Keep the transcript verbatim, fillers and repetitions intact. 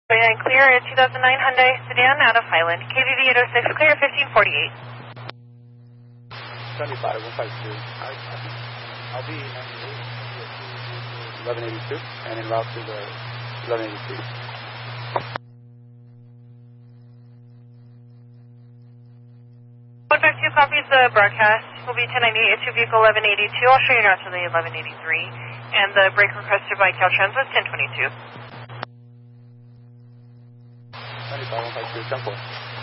And clear at two thousand nine Hyundai sedan out of Highland. K V V eight oh six, clear fifteen forty-eight. seventy-five, one five two. I'll be eleven eighty-two and en route to the eleven eighty-three. one five two copies the broadcast. Will be ten ninety-eight to vehicle eleven eighty-two. I'll show you route to the eleven eighty-three. And the break requested by Caltrans was ten twenty-two. seventy-five, one five two, ten four.